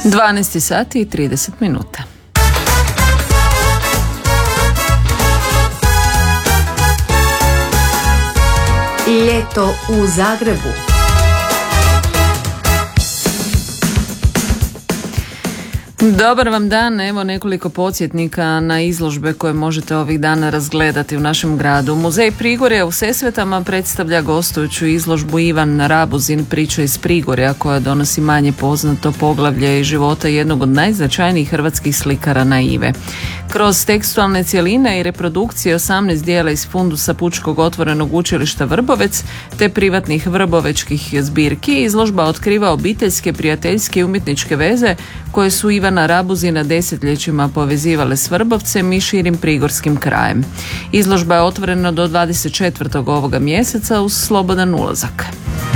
12 sati i 30 minuta. Ljeto u Zagrebu. Dobar vam dan, evo nekoliko podsjetnika na izložbe koje možete ovih dana razgledati u našem gradu. Muzej Prigorja u Sesvetama predstavlja gostujuću izložbu Ivan Rabuzin, priča iz Prigorja, koja donosi manje poznato poglavlje iz života jednog od najznačajnijih hrvatskih slikara naive. Kroz tekstualne cjeline i reprodukcije 18 dijela iz fundusa Pučkog otvorenog učilišta Vrbovec te privatnih vrbovečkih zbirki, izložba otkriva obiteljske, prijateljske i umjetničke veze koje su Ivana Rabuzina desetljećima povezivale s Vrbovcem i širim prigorskim krajem. Izložba je otvorena do 24. ovoga mjeseca uz slobodan ulazak.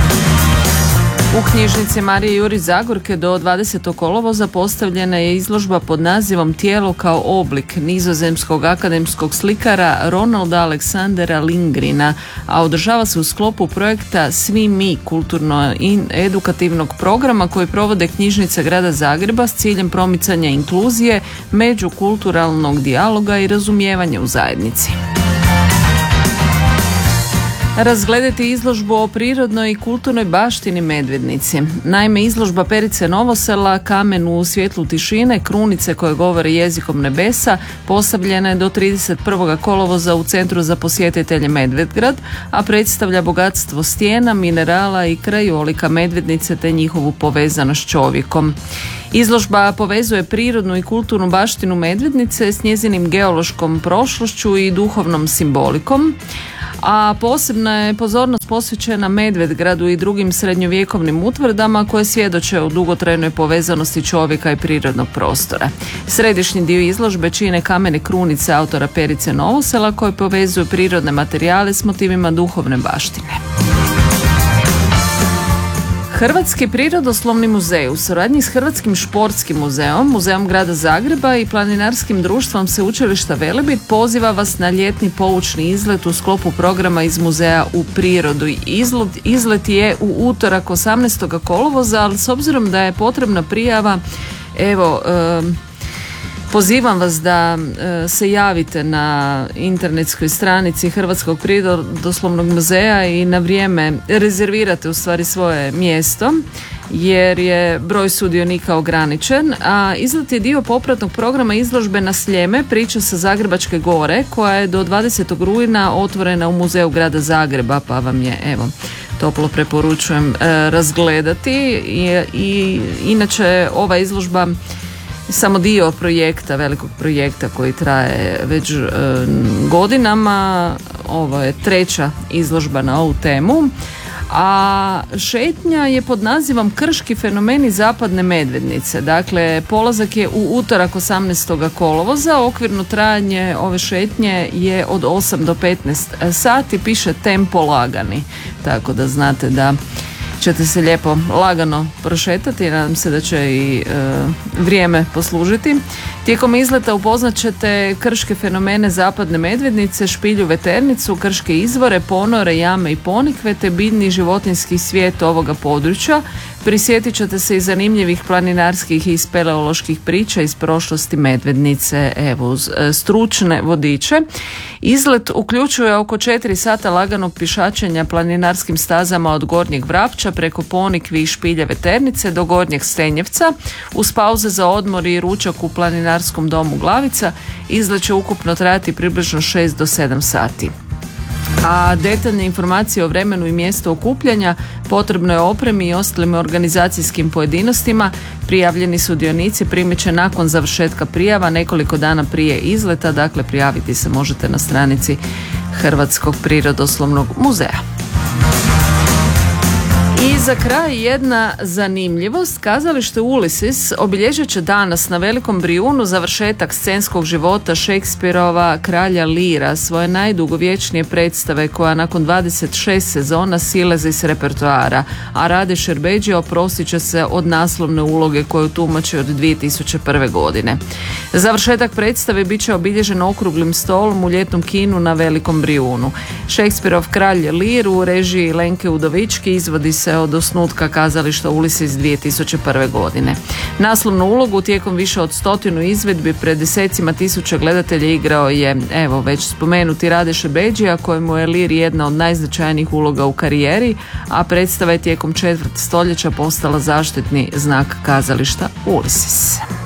U knjižnici Marije Jurić Zagorke do 20. kolovoza postavljena je izložba pod nazivom Tijelo kao oblik nizozemskog akademskog slikara Ronalda Aleksandera Lindgrena, a održava se u sklopu projekta Svi mi kulturno-edukativnog programa koji provode knjižnice grada Zagreba s ciljem promicanja inkluzije, međukulturalnog dijaloga i razumijevanja u zajednici. Razgledati izložbu o prirodnoj i kulturnoj baštini Medvednici. Naime, izložba Perice Novosela, Kamen u svjetlu tišine, krunice koje govore jezikom nebesa, postavljena je do 31. kolovoza u Centru za posjetitelje Medvedgrad, a predstavlja bogatstvo stijena, minerala i krajolika Medvednice te njihovu povezanost s čovjekom. Izložba povezuje prirodnu i kulturnu baštinu Medvednice s njezinim geološkom prošlošću i duhovnom simbolikom, a posebna je pozornost posvećena Medvedgradu i drugim srednjovjekovnim utvrdama koje svjedoče o dugotrajnoj povezanosti čovjeka i prirodnog prostora. Središnji dio izložbe čine kamene krunice autora Perice Novosela koje povezuju prirodne materijale s motivima duhovne baštine. Hrvatski prirodoslovni muzej u suradnji s Hrvatskim športskim muzejom, Muzejom grada Zagreba i Planinarskim društvom Sveučilišta Velebit poziva vas na ljetni poučni izlet u sklopu programa iz muzeja u prirodu. Izlet je u utorak 18. kolovoza, ali s obzirom da je potrebna prijava, pozivam vas da se javite na internetskoj stranici Hrvatskog prirodoslovnog muzeja i na vrijeme rezervirate u stvari svoje mjesto, jer je broj sudionika ograničen, a izlet je dio popratnog programa izložbe Na Sljeme, priča sa Zagrebačke gore, koja je do 20. rujna otvorena u Muzeju grada Zagreba, pa vam je toplo preporučujem razgledati. I inače ova izložba samo dio projekta, velikog projekta koji traje već godinama. Ovo je treća izložba na ovu temu, a šetnja je pod nazivom Krški fenomeni zapadne Medvednice. Dakle, polazak je u utorak 18. kolovoza, okvirno trajanje ove šetnje je od 8 do 15 sati, piše tempo lagani, tako da znate da ćete se lijepo lagano prošetati i nadam se da će i vrijeme poslužiti. Tijekom izleta upoznat ćete krške fenomene zapadne Medvednice, Špilju Veternicu, krške izvore, ponore, jame i ponikve te biljni životinjski svijet ovoga područja. Prisjetit ćete se i zanimljivih planinarskih i speleoloških priča iz prošlosti Medvednice, uz stručne vodiče. Izlet uključuje oko 4 sata laganog pišačenja planinarskim stazama od Gornjeg Vrapča preko Ponikvi i Špilje Veternice do Gornjeg Stenjevca, uz pauze za odmor i ručak u planinarskom domu Glavica. Izlet će ukupno trajati približno 6 do 7 sati. A detaljne informacije o vremenu i mjestu okupljanja, potrebnoj opremi i ostalim organizacijskim pojedinostima prijavljeni sudionici primit će nakon završetka prijava nekoliko dana prije izleta, dakle prijaviti se možete na stranici Hrvatskog prirodoslovnog muzeja. I za kraj jedna zanimljivost. Kazalište Ulysses obilježit će danas na Velikom Brijunu završetak scenskog života Shakespeareova Kralja Lira, svoje najdugovječnije predstave koja nakon 26 sezona silazi s repertoara, a Rade Šerbedžija oprostit će se od naslovne uloge koju tumači od 2001. godine. Završetak predstave bit će obilježen okruglim stolom u ljetnom kinu na Velikom Brijunu. Shakespeareov Kralj Lir u režiji Lenke Udovički izvodi se se od osnutka kazališta Ulysses 2001. godine. Naslovnu ulogu tijekom više od 100 izvedbi pred desecima tisuća gledatelja igrao je, evo, već spomenuti Rade Šebeđija, kojemu je lir jedna od najznačajnijih uloga u karijeri, a predstava je tijekom četvrt stoljeća postala zaštitni znak kazališta Ulysses.